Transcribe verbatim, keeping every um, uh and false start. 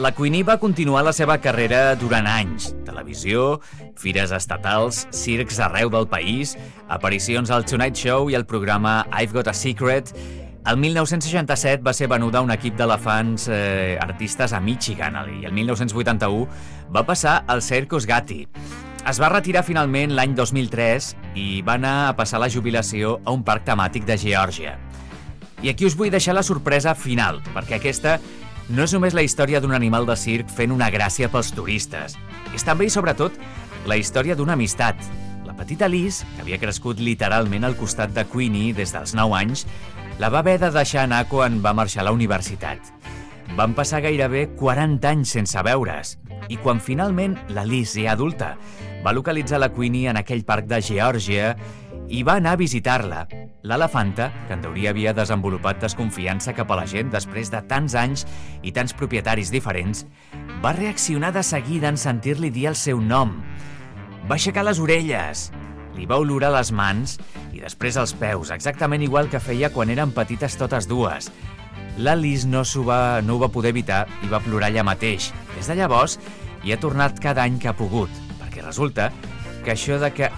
La Queenie va continuar la seva carrera durant anys. Televisió, fires estatals, circs arreu del país, aparicions al Tonight Show i al programa I've Got a Secret. El mil nou-cents seixanta-set va ser venuda a un equip d'elefants eh, artistes a Michigan i el mil nou-cents vuitanta-u va passar al Circus Gatti. Es va retirar finalment l'any dos mil tres i va anar a passar la jubilació a un parc temàtic de Geòrgia. I aquí us vull deixar la sorpresa final, perquè aquesta no és només la història d'un animal de circ fent una gràcia pels turistes. És també i sobretot la història d'una amistat. La petita Liz, que havia crescut literalment al costat de Queenie des dels nou anys, la va haver de deixar anar quan va marxar a la universitat. Van passar gairebé quaranta anys sense veure's, i quan finalment la Liz, ja adulta, va localitzar la Queenie en aquell parc de Geòrgia i va anar a visitar-la. L'elefanta, que en teoria havia desenvolupat desconfiança cap a la gent després de tants anys i tants propietaris diferents, va reaccionar de seguida en sentir-li dir el seu nom. Va aixecar les orelles, li va olorar les mans i després els peus, exactament igual que feia quan eren petites totes dues. La Liz no, va, no ho va poder evitar i va plorar allà mateix. Des de llavors hi ha tornat cada any que ha pogut, perquè resulta que això de que